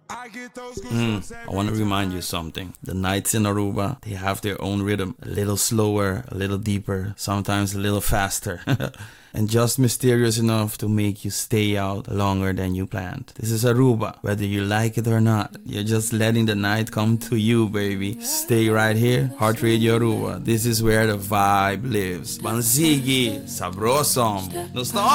I want to remind you something. The nights in Aruba, they have their own rhythm. A little slower, a little deeper, sometimes a little faster. And just mysterious enough to make you stay out longer than you planned. This is Aruba. Whether you like it or not, you're just letting the night come to you, baby. Stay right here. Heart Radio Aruba. This is where the vibe lives. Banzigi, sabrosom. Nos